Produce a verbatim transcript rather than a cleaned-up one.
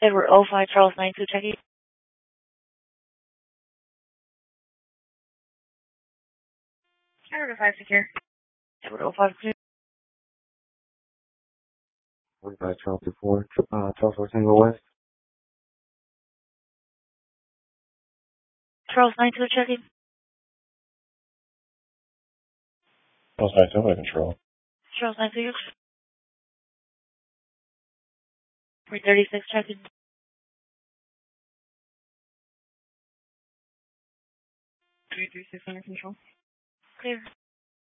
Edward oh five, Charles nine two, checking. Edward oh five, secure. Edward oh five, clear. forty-five, Charles two four, uh, Charles four, Tango West. Charles nine two, checking. Charles nine two, under control. Charles nine two, three thirty-six, checking. three thirty-six, under control. Clear.